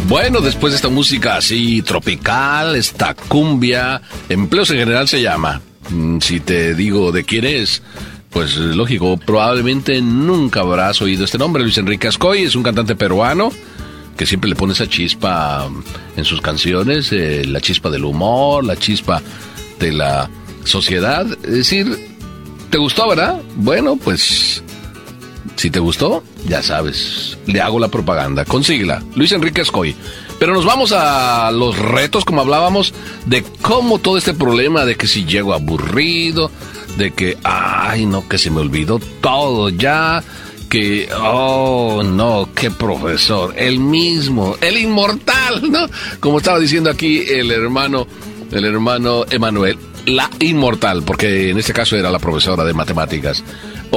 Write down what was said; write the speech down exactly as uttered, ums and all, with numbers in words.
Bueno, después de esta música así tropical, esta cumbia, Empleos en General se llama. Si te digo de quién es, pues lógico, probablemente nunca habrás oído este nombre. Luis Enrique Ascoy es un cantante peruano que siempre le pone esa chispa en sus canciones, eh, la chispa del humor, la chispa de la sociedad. Es decir, ¿te gustó, verdad? Bueno, pues si te gustó, ya sabes, le hago la propaganda. Consíguela, Luis Enrique Ascoy. Pero nos vamos a los retos, como hablábamos, de cómo todo este problema de que si llego aburrido, de que, ay, no, que se me olvidó todo ya, que, oh, no, qué profesor, el mismo, el inmortal, ¿no? Como estaba diciendo aquí el hermano, el hermano Emanuel, la inmortal, porque en este caso era la profesora de matemáticas.